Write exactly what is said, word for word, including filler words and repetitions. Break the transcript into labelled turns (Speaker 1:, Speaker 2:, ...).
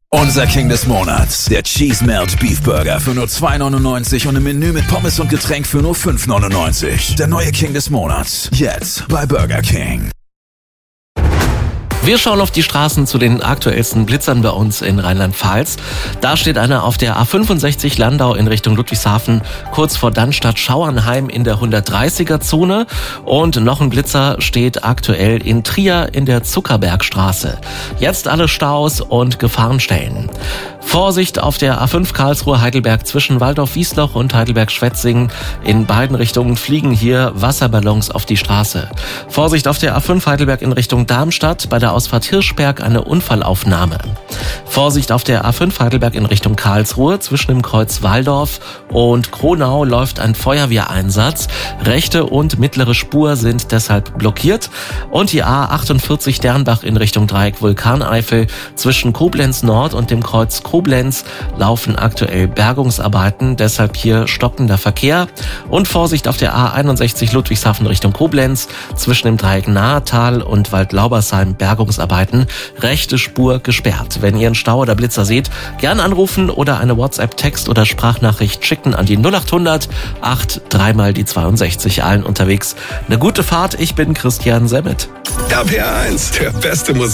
Speaker 1: Unser King des Monats, der Cheese Melt Beef Burger für nur zwei neunundneunzig und ein Menü mit Pommes und Getränk für nur fünf neunundneunzig. Der neue King des Monats, jetzt bei Burger King.
Speaker 2: Wir schauen auf die Straßen zu den aktuellsten Blitzern bei uns in Rheinland-Pfalz. Da steht einer auf der A fünfundsechzig Landau in Richtung Ludwigshafen, kurz vor Dannstatt-Schauernheim in der hundertdreißiger-Zone. Und noch ein Blitzer steht aktuell in Trier in der Zuckerbergstraße. Jetzt alle Staus und Gefahrenstellen. Vorsicht auf der A fünf Karlsruhe-Heidelberg zwischen Waldorf-Wiesloch und Heidelberg-Schwetzingen. In beiden Richtungen fliegen hier Wasserballons auf die Straße. Vorsicht auf der A fünf Heidelberg in Richtung Darmstadt, bei der Ausfahrt Hirschberg eine Unfallaufnahme. Vorsicht auf der A fünf Heidelberg in Richtung Karlsruhe, zwischen dem Kreuz Waldorf und Kronau läuft ein Feuerwehreinsatz. Rechte und mittlere Spur sind deshalb blockiert. Und die A achtundvierzig Dernbach in Richtung Dreieck Vulkaneifel, zwischen Koblenz Nord und dem Kreuz Koblenz laufen aktuell Bergungsarbeiten, deshalb hier stockender Verkehr. Und Vorsicht auf der A einundsechzig Ludwigshafen Richtung Koblenz, zwischen dem Dreieck Nahetal und Waldlaubersheim Bergungsarbeiten, rechte Spur gesperrt. Wenn ihr einen Stau oder Blitzer seht, gern anrufen oder eine WhatsApp-Text- oder Sprachnachricht schicken an die null achthundert acht dreimal die zweiundsechzig. Allen unterwegs eine gute Fahrt. Ich bin Christian Semmet.
Speaker 3: R P R eins, der beste Musik.